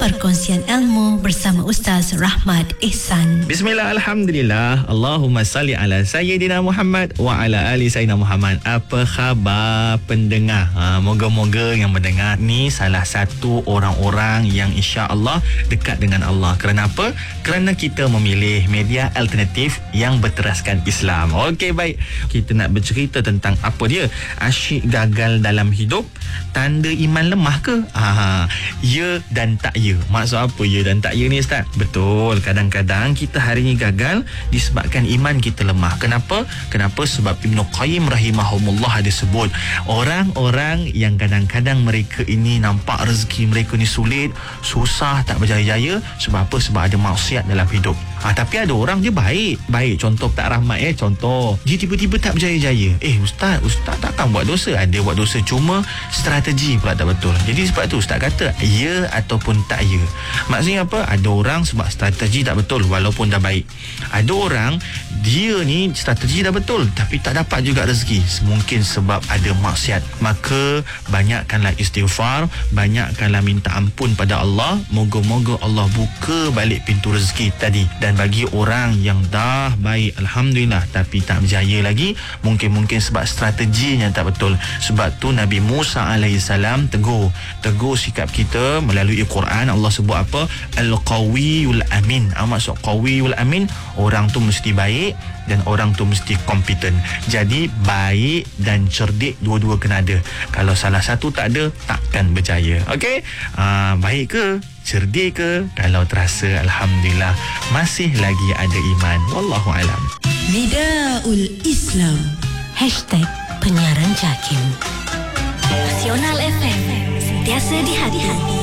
perkongsian ilmu bersama Ustaz Rahmat Ihsan. Bismillah, alhamdulillah. Allahumma salli ala Sayyidina Muhammad wa ala ali Sayyidina Muhammad. Apa khabar pendengar? Moga-moga yang mendengar ni salah satu orang-orang yang insya-Allah dekat dengan Allah. Kerana apa? Kerana kita memilih media alternatif yang berteraskan Islam. Okey, baik. Kita nak bercerita tentang apa dia? Asyik gagal dalam hidup, tanda iman lemah ke? Ya dan tak ya. Maksud apa ya dan tak ya ni, Ustaz? Betul, kadang-kadang kita hari ni gagal disebabkan iman kita lemah. Kenapa? Sebab Ibnu Qayyim rahimahumullah ada sebut, orang-orang yang kadang-kadang mereka ini nampak rezeki mereka ni sulit, susah, tak berjaya-jaya. Sebab apa? Sebab ada maksiat dalam hidup. Tapi ada orang dia baik. Contoh tak rahmat contoh. Dia tiba-tiba tak berjaya-jaya. Ustaz takkan buat dosa. Dia buat dosa, cuma strategi pula tak betul. Jadi sebab tu Ustaz kata ya ataupun tak ya. Maksudnya apa? Ada orang sebab strategi tak betul walaupun dah baik. Ada orang dia ni strategi dah betul tapi tak dapat juga rezeki. Mungkin sebab ada maksiat. Maka banyakkanlah istighfar, banyakkanlah minta ampun pada Allah. Moga-moga Allah buka balik pintu rezeki tadi. Dan bagi orang yang dah baik, alhamdulillah, tapi tak berjaya lagi, mungkin sebab strateginya tak betul. Sebab tu Nabi Musa alaihissalam tegur sikap kita melalui Quran. Allah sebut apa? Al-Qawiyul Amin. Maksud Qawiyul Amin, orang tu mesti baik dan orang tu mesti kompeten. Jadi baik dan cerdik dua-dua kena ada. Kalau salah satu tak ada, takkan berjaya. Okey? Baik ke? Cerdik ke? Kalau terasa alhamdulillah masih lagi ada iman. Wallahu alam. Nidaul Islam #penyiaran JAKIM. Nasional FM, sentiasa di hati.